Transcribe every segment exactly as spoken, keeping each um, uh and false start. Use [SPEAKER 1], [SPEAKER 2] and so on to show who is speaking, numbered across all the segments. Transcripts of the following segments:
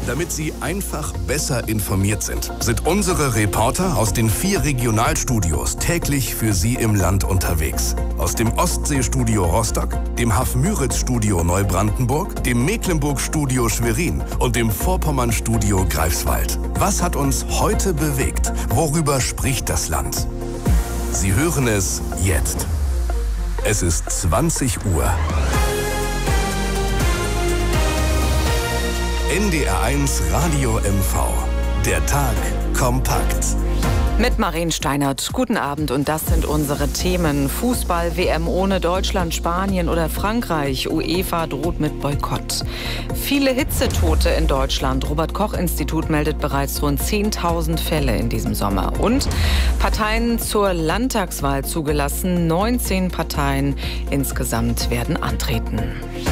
[SPEAKER 1] Damit Sie einfach besser informiert sind, sind unsere Reporter aus den vier Regionalstudios täglich für Sie im Land unterwegs. Aus dem Ostseestudio Rostock, dem Hafmüritz-Studio Neubrandenburg, dem Mecklenburg-Studio Schwerin und dem Vorpommern-Studio Greifswald. Was hat uns heute bewegt? Worüber spricht das Land? Sie hören es jetzt. Es ist zwanzig Uhr. N D R eins Radio M V. Der Tag kompakt.
[SPEAKER 2] Mit Marien Steinert. Guten Abend und das sind unsere Themen. Fußball-W M ohne Deutschland, Spanien oder Frankreich. UEFA droht mit Boykott. Viele Hitzetote in Deutschland. Robert-Koch-Institut meldet bereits rund zehntausend Fälle in diesem Sommer. Und Parteien zur Landtagswahl zugelassen. neunzehn Parteien insgesamt werden antreten.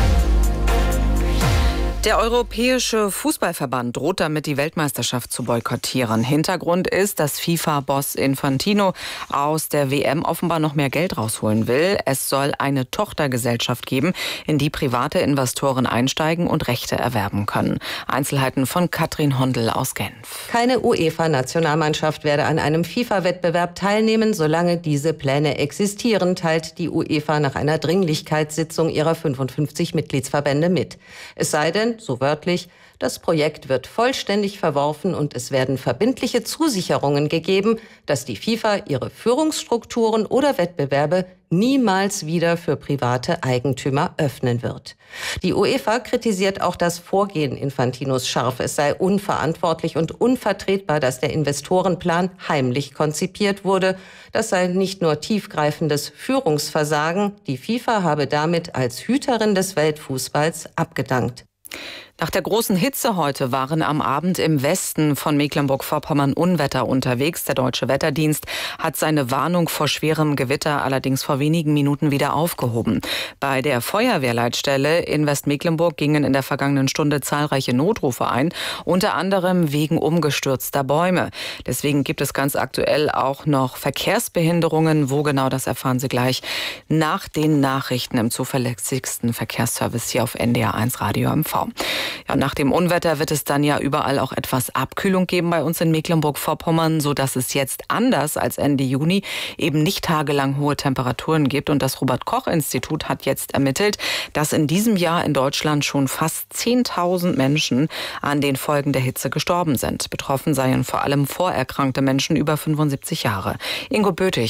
[SPEAKER 2] Der Europäische Fußballverband droht damit, die Weltmeisterschaft zu boykottieren. Hintergrund ist, dass FIFA-Boss Infantino aus der W M offenbar noch mehr Geld rausholen will. Es soll eine Tochtergesellschaft geben, in die private Investoren einsteigen und Rechte erwerben können. Einzelheiten von Katrin Hondel aus Genf.
[SPEAKER 3] Keine UEFA-Nationalmannschaft werde an einem FIFA-Wettbewerb teilnehmen, solange diese Pläne existieren, teilt die UEFA nach einer Dringlichkeitssitzung ihrer fünfundfünfzig Mitgliedsverbände mit. Es sei denn, so wörtlich, das Projekt wird vollständig verworfen und es werden verbindliche Zusicherungen gegeben, dass die FIFA ihre Führungsstrukturen oder Wettbewerbe niemals wieder für private Eigentümer öffnen wird. Die UEFA kritisiert auch das Vorgehen Infantinos scharf. Es sei unverantwortlich und unvertretbar, dass der Investorenplan heimlich konzipiert wurde. Das sei nicht nur tiefgreifendes Führungsversagen. Die FIFA habe damit als Hüterin des Weltfußballs abgedankt.
[SPEAKER 2] Nach der großen Hitze heute waren am Abend im Westen von Mecklenburg-Vorpommern Unwetter unterwegs. Der Deutsche Wetterdienst hat seine Warnung vor schwerem Gewitter allerdings vor wenigen Minuten wieder aufgehoben. Bei der Feuerwehrleitstelle in Westmecklenburg gingen in der vergangenen Stunde zahlreiche Notrufe ein, unter anderem wegen umgestürzter Bäume. Deswegen gibt es ganz aktuell auch noch Verkehrsbehinderungen. Wo genau, das erfahren Sie gleich nach den Nachrichten im zuverlässigsten Verkehrsservice hier auf N D R eins Radio M V. Ja, nach dem Unwetter wird es dann ja überall auch etwas Abkühlung geben bei uns in Mecklenburg-Vorpommern, sodass es jetzt anders als Ende Juni eben nicht tagelang hohe Temperaturen gibt. Und das Robert-Koch-Institut hat jetzt ermittelt, dass in diesem Jahr in Deutschland schon fast zehntausend Menschen an den Folgen der Hitze gestorben sind. Betroffen seien vor allem vorerkrankte Menschen über fünfundsiebzig Jahre. Ingo Böthig